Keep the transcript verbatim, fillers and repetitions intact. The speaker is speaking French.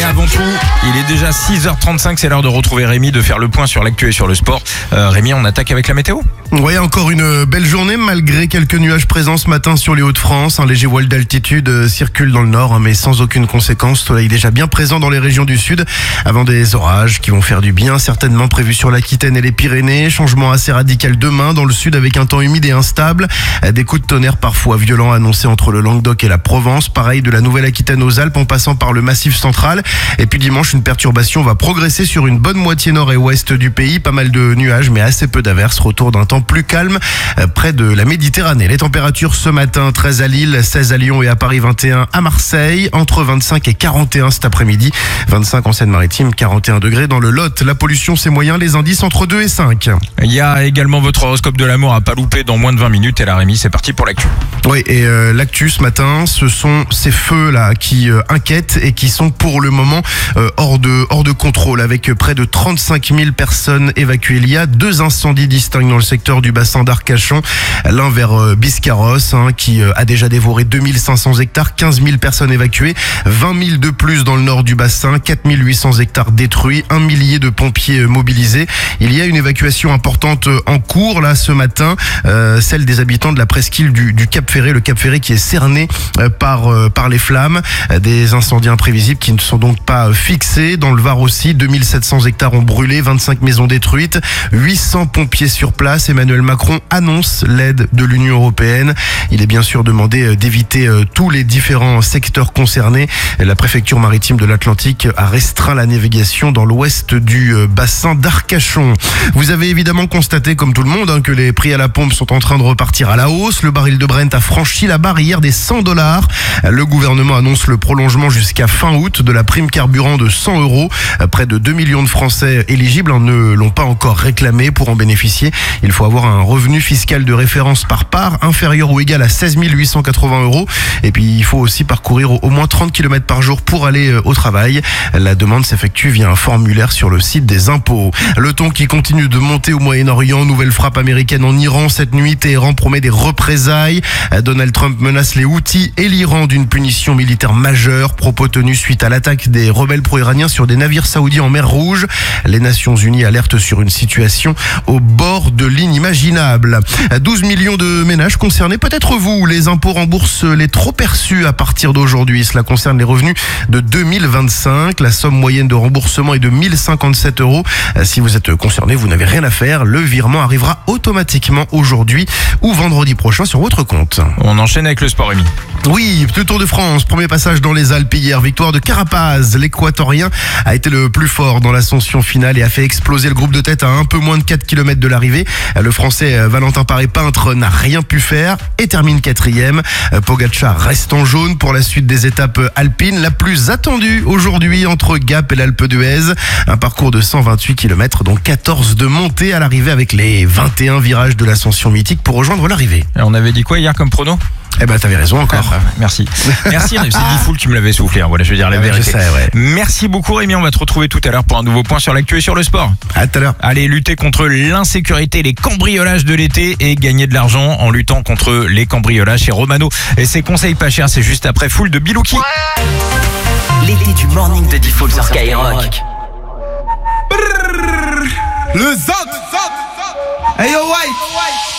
Mais avant tout, il est déjà six heures trente-cinq, c'est l'heure de retrouver Rémi, de faire le point sur l'actu et sur le sport. Euh, Rémi, on attaque avec la météo ? Oui, encore une belle journée malgré quelques nuages présents ce matin sur les Hauts-de-France. Un léger voile d'altitude euh, circule dans le nord, hein, mais sans aucune conséquence. Soleil déjà bien présent dans les régions du sud, avant des orages qui vont faire du bien, certainement prévus sur l'Aquitaine et les Pyrénées. Changement assez radical demain dans le sud avec un temps humide et instable. Des coups de tonnerre parfois violents annoncés entre le Languedoc et la Provence. Pareil de la Nouvelle-Aquitaine aux Alpes en passant par le Massif central. Et puis dimanche, une perturbation va progresser sur une bonne moitié nord et ouest du pays. Pas mal de nuages, mais assez peu d'averses. Retour d'un temps plus calme euh, près de la Méditerranée. Les températures ce matin, treize à Lille, seize à Lyon et à Paris, vingt et un à Marseille. Entre vingt-cinq et quarante et un cet après-midi. vingt-cinq en Seine-Maritime, quarante et un degrés dans le Lot. La pollution, c'est moyen. Les indices entre deux et cinq. Il y a également votre horoscope de l'amour à pas louper dans moins de vingt minutes. Et là, Rémi, c'est parti pour l'actu. Oui, et euh, l'actu ce matin, ce sont ces feux-là qui euh, inquiètent et qui sont pour le moment euh, hors de hors de contrôle, avec près de trente-cinq mille personnes évacuées. Il y a deux incendies distincts dans le secteur du bassin d'Arcachon. L'un vers euh, Biscarrosse, hein, qui euh, a déjà dévoré deux mille cinq cents hectares, quinze mille personnes évacuées, vingt mille de plus dans le nord du bassin, quatre mille huit cents hectares détruits, un millier de pompiers euh, mobilisés. Il y a une évacuation importante euh, en cours là ce matin, euh, celle des habitants de la presqu'île du, du Cap Ferré, le Cap Ferré qui est cerné euh, par euh, par les flammes, euh, des incendies imprévisibles qui ne sont donc pas euh, fixés. Dans le Var aussi, deux mille sept cents hectares ont brûlé, vingt-cinq maisons détruites, huit cents pompiers sur place. Emmanuel Macron annonce l'aide de l'Union européenne. Il est bien sûr demandé euh, d'éviter euh, tous les différents secteurs concernés. La préfecture maritime de l'Atlantique a restreint la navigation dans l'ouest du euh, bassin d'Arcachon. Vous avez évidemment constaté, comme tout le monde, hein, que les prix à la pompe sont en train de repartir à la hausse. Le baril de Brent a franchi la barre hier des cent dollars. Le gouvernement annonce le prolongement jusqu'à fin août de la prime carburant de cent euros. Près de deux millions de Français éligibles ne l'ont pas encore réclamé. Pour en bénéficier, il faut avoir un revenu fiscal de référence par part inférieur ou égal à seize mille huit cent quatre-vingts euros. Et puis, il faut aussi parcourir au moins trente kilomètres par jour pour aller au travail. La demande s'effectue via un formulaire sur le site des impôts. Le ton qui continue de monter au Moyen-Orient. Nouvelle frappe américaine en Iran cette nuit. Téhéran promet des représailles. Donald Trump menace les Houthis et l'Iran d'une punition militaire majeure. Propos tenus suite à l'attaque des rebelles pro-iraniens sur des navires saoudiens en mer Rouge. Les Nations Unies alertent sur une situation au bord de l'inimaginable. douze millions de ménages concernés. Peut-être vous, les impôts remboursent les trop perçus à partir d'aujourd'hui. Cela concerne les revenus de deux mille vingt-cinq. La somme moyenne de remboursement est de mille cinquante-sept euros. Si vous êtes concerné, vous n'avez rien à faire. Le virement arrivera automatiquement aujourd'hui ou vendredi prochain sur votre compte. On enchaîne avec le sport, Rémi. Oui, le Tour de France, premier passage dans les Alpes hier, victoire de Carapaz. L'Équatorien a été le plus fort dans l'ascension finale et a fait exploser le groupe de tête à un peu moins de quatre kilomètres de l'arrivée. Le Français Valentin Paré-Peintre n'a rien pu faire et termine quatrième. Pogacar reste en jaune pour la suite des étapes alpines. La plus attendue aujourd'hui entre Gap et l'Alpe d'Huez. Un parcours de cent vingt-huit kilomètres, dont quatorze de montée à l'arrivée avec les vingt et un virages de l'ascension mythique pour rejoindre l'arrivée. Et on avait dit quoi hier comme prono ? Eh ben, t'avais raison encore. Ah, merci. Merci, c'est Diffoul qui me l'avait soufflé. Hein. Voilà, je veux dire la ah, vérité. Je sais, ouais. Merci beaucoup, Rémi. On va te retrouver tout à l'heure pour un nouveau point sur l'actu et sur le sport. À tout à l'heure. Allez, lutter contre l'insécurité, les cambriolages de l'été et gagner de l'argent en luttant contre les cambriolages chez Romano. Et ses conseils pas chers, c'est juste après Full de Bilouki. L'été du morning de Diffoul sur Skyrock. Le Zot, Zot, Zot. Hey yo, white.